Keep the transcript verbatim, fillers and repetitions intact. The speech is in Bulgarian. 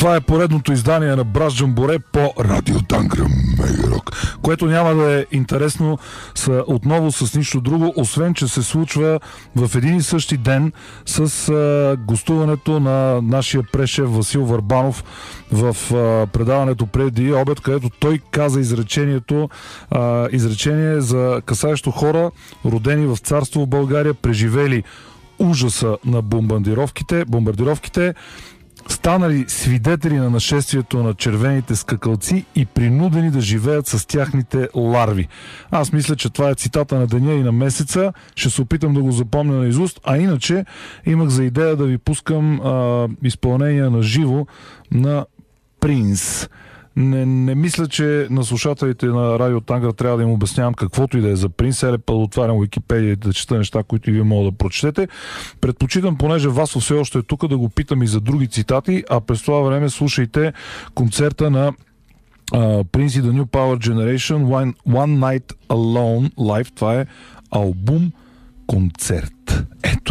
Това е поредното издание на Браш Джамборе по Радио Тангра Мегерок, което няма да е интересно с, отново с нищо друго, освен че се случва в един и същи ден с а, гостуването на нашия прешеф Васил Върбанов в а, предаването преди обед, където той каза изречението а, изречение за касаещо хора, родени в царство в България, преживели ужаса на бомбардировките, бомбардировките, станали свидетели на нашествието на червените скакалци и принудени да живеят с тяхните ларви. Аз мисля, че това е цитата на деня и на месеца. Ще се опитам да го запомня наизуст, а иначе имах за идея да ви пускам а, изпълнение на живо на Принц. Не, не мисля, че на слушателите на Радио Тангра трябва да им обяснявам каквото и да е за Принц. Еле па да отварям Уикипедия и да чета неща, които и вие мога да прочетете. Предпочитам, понеже Васо все още е тук, да го питам и за други цитати, а през това време слушайте концерта на uh, Prince и The New Power Generation One, One Night Alone Live. Това е албум концерт. Ето.